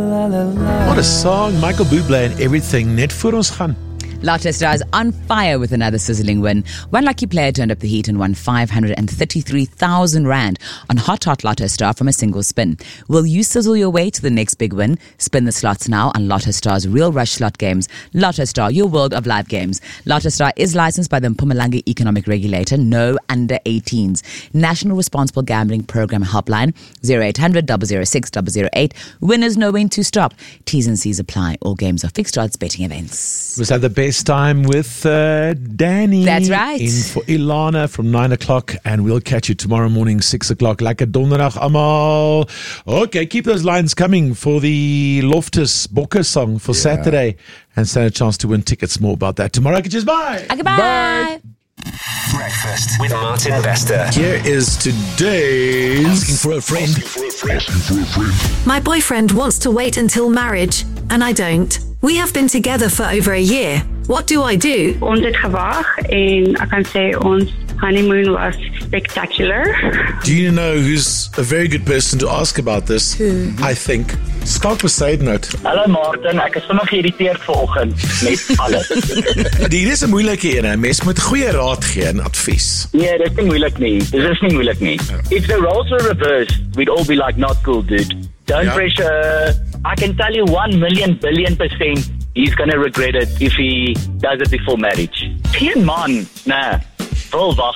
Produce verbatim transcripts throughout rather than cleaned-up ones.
What a song, Michael Bublé and everything. Net voor ons gaan. Lotto Star is on fire with another sizzling win. One lucky player turned up the heat and won five hundred thirty-three thousand rand on Hot Hot Lotto Star from a single spin. Will you sizzle your way to the next big win? Spin the slots now on Lotto Star's Real Rush slot games. Lotto Star, your world of live games. Lotto Star is licensed by the Mpumalanga Economic Regulator. No under eighteens. National Responsible Gambling Program Helpline zero eight hundred, zero zero six, zero zero eight. Winners know when to stop. T's and C's apply. All games are fixed odds betting events. Was that the best time with uh, Danny? That's right. In for Ilana from nine o'clock, and we'll catch you tomorrow morning, six o'clock. Lekker donderdag almal. Okay, keep those lines coming for the Loftus Bokke song for yeah. Saturday, and stand a chance to win tickets. More about that tomorrow. Okay, just bye. Okay, bye. Bye. Breakfast with Martin Bester. Here is today's Asking for a friend. Asking for a friend. My boyfriend wants to wait until marriage, and I don't. We have been together for over a year. What do I do? Ons het gewag en ek kan sê ons honeymoon was spectacular. Do you know who's a very good person to ask about this? Who? I think. Skalk Besaidnout. Hallo Martin, ek is sommer geïrriteerd vanoggend met alles. Hier is 'n moeilike een. Mens moet goeie raad gee en advies. Nee, dit is nie moeilik nie. Dit is nie moeilik nie. If the roles were reversed, we'd all be like, not cool, dude. Don't Ja. pressure. I can tell you one million billion percent he's going to regret it if he does it before marriage. Geen man, nee, wil wag.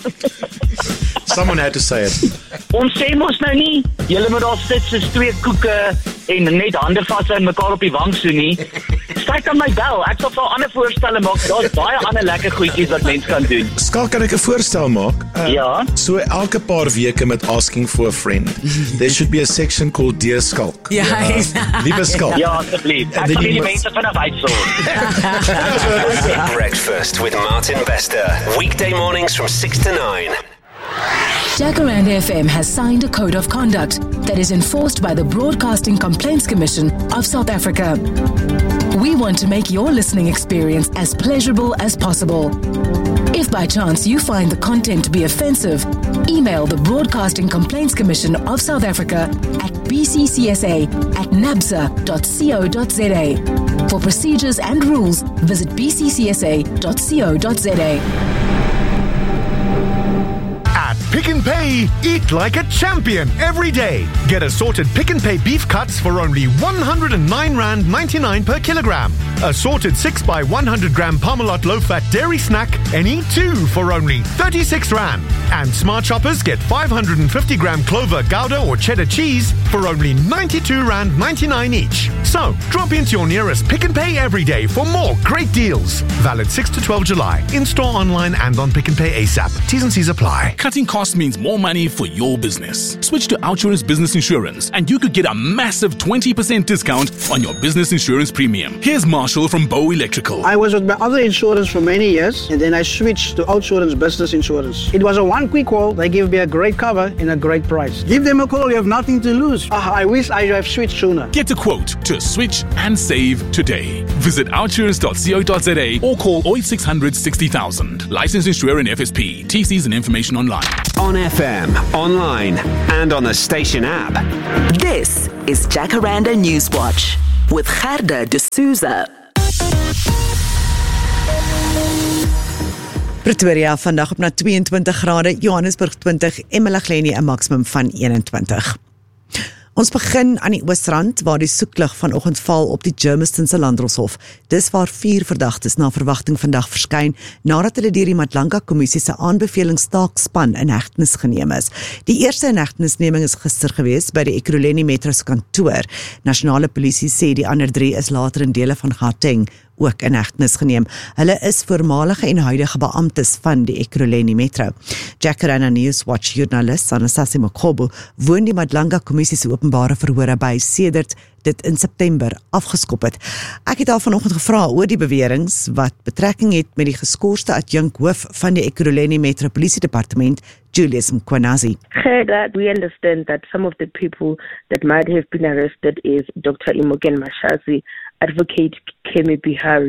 Someone had to say it. Ons sê mos nou nie, julle moet daar sit soos twee koeke en net hande vas en mekaar op die wang so nie. Kyk aan my bel, ek sal vir ander voorstelle maak. Daar's baie ander lekker goedjies wat mens kan doen. Skalk, kan ek 'n voorstel maak? Uh, Ja. So elke paar weke met asking for a friend, there should be a section called Dear Skalk. Ja, Liewe Skalk. Ja, asseblief. Ek then sal you die must- mense vanaf uitsorg. Breakfast with Martin Bester. Weekday mornings from six to nine. Jacaranda F M has signed a code of conduct that is enforced by the Broadcasting Complaints Commission of South Africa. We want to make your listening experience as pleasurable as possible. If by chance you find the content to be offensive, email the Broadcasting Complaints Commission of South Africa at b c c s a at nabsa dot co dot z a. For procedures and rules, visit b c c s a dot co dot z a. Pick n Pay, eat like a champion every day. Get assorted Pick n Pay beef cuts for only one hundred nine rand ninety-nine per kilogram. Assorted six by one hundred gram Parmalat low-fat dairy snack and eat two for only thirty-six rand. And Smart Shoppers get five hundred fifty gram Clover Gouda or cheddar cheese for only ninety-two rand ninety-nine each. So, drop into your nearest Pick n Pay every day for more great deals. Valid six to twelve July. In-store, online and on Pick n Pay ASAP. T's and C's apply. Cutting costs means more money for your business. Switch to Outsurance Business Insurance and you could get a massive twenty percent discount on your business insurance premium. Here's Marshall from Bow Electrical. I was with my other insurance for many years and then I switched to Outsurance Business Insurance. It was a one quick call. They give me a great cover and a great price. Give them a call. You have nothing to lose. Ah, I wish I have switched sooner. Get a quote to switch and save today. Visit outsurance dot co dot z a or call oh eight six hundred sixty thousand. Licensed insurer and F S P. T Cs and information online. On F M, online, and on the station app. This is Jacaranda Newswatch with Gerda de Souza. Pretoria vandag op na tweeëntwintig grade, Johannesburg twintig en Melagleni 'n maksimum van eenentwintig. Ons begin aan die Oosrand waar die soeklig vanoggend val op die Germistonse Landdroshof. Dis waar vier verdagtes na verwagting vandag verskyn nadat hulle deur die Madlanga Kommissie se aanbevelingstaakspan in hegtenis geneem is. Die eerste inhegtenisneming is gister gewees by die Ekurhuleni Metro se kantoor. Nasionale polisie sê die ander drie is later in dele van Gauteng ook in hegtenis geneem. Hulle is voormalige en huidige beamptes van die Ekurhuleni Metro. Jacaranda Newswatch joernalis Anastasia Mokhobo woon die Madlanga Kommissie se openbare verhore by sedert dit in September afgeskop het. Ek het haar vanoggend gevra oor die beweringe wat betrekking het met die geskorste adjunk hoof van die Ekurhuleni Metro Polisie Departement, Julius Mkwanazi. That we understand that some of the people that might have been arrested is Doctor Imogen Mashazi, Advocate Kemi Bihari,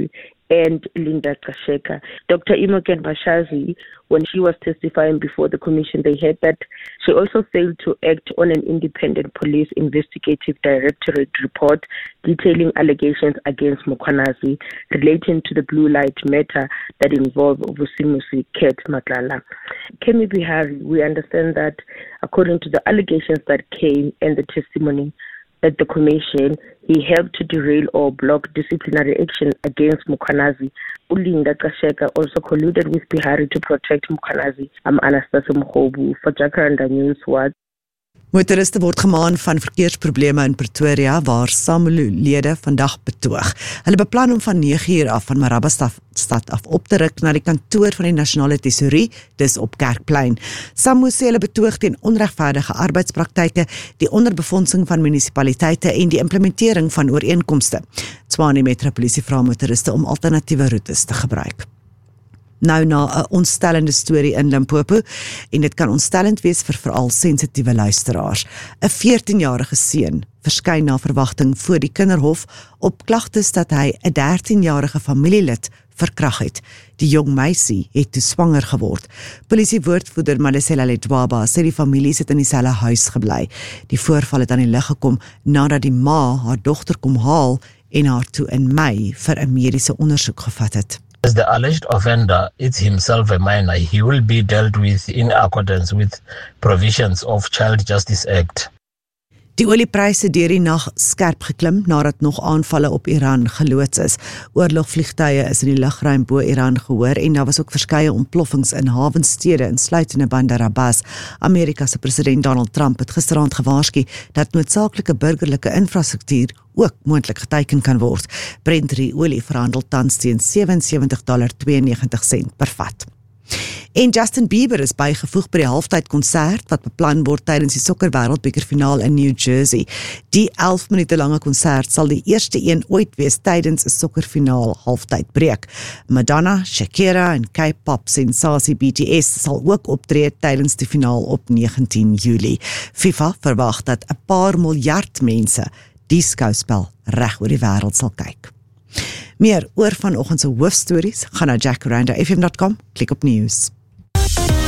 and Linda Kasheka. Doctor Imogen Bashazi, when she was testifying before the commission, they had that she also failed to act on an independent police investigative directorate report detailing allegations against Mkhwanazi relating to the blue light matter that involved Vusimusi Ket Matlala. Kemi Bihari, we understand that according to the allegations that came and the testimony at the commission, he helped to derail or block disciplinary action against Mkhwanazi. Linda Kasheka also colluded with Bihari to protect Mkhwanazi. I'm Anastasia Mkhobu for Jacaranda News Watch. Motoriste word gemaan van verkeersprobleme in Pretoria waar SAMLO-lede vandag betoog. Hulle beplan om van nege uur af van Marabastad af op te ruk na die kantoor van die Nasionale Tesourie, dis op Kerkplein. SAMLO sê hulle betoog teen onregverdige arbeidspraktyke, die onderbefondsing van munisipaliteite en die implementering van ooreenkomste. Tshwane Metropolisie vra motoriste om alternatiewe roetes te gebruik. Nou na 'n ontstellende storie in Limpopo, en dit kan ontstellend wees vir veral sensitiewe luisteraars. 'n veertienjarige seun verskyn na verwagting voor die kinderhof op klagtes dat hy 'n dertienjarige familielid verkrag het. Die jong meisie het toe swanger geword. Polisiewoordvoerder Malesela Ledwaba sê die familie het in dieselfde huis gebly. Die voorval het aan die lig gekom nadat die ma haar dogter kom haal en haar toe in Mei vir 'n mediese ondersoek gevat het. As the alleged offender is himself a minor, he will be dealt with in accordance with provisions of Child Justice Act. Die oliepryse deur die nag skerp geklim nadat nog aanvalle op Iran geloods is. Oorlogvliegtuie is in die lugruim bo Iran gehoor en daar was ook verskeie ontploffings in hawenstede insluitende Bandar Abbas. Amerika se president Donald Trump het gisteraand gewaarsku dat noodsaaklike burgerlike infrastruktuur ook moontlik geteiken kan word. Brent olie verhandel tans teen sewe en sewentig dollar tweeënnegentig sent per vat. En Justin Bieber is bygevoeg by die halftydkonsert wat beplan word tydens die sokkerwêreldbekerfinaal in New Jersey. Die elf minute lange konsert sal die eerste een ooit wees tydens 'n sokkerfinaal halftydbreek. Madonna, Shakira en K-pop sensasie B T S sal ook optree tydens die finaal op negentien Julie. FIFA verwag dat 'n paar miljard mense die skouspel reg oor die wêreld sal kyk. Meer oor vanoggend se hoofstories gaan na jacaranda f m dot com, klik op nuus.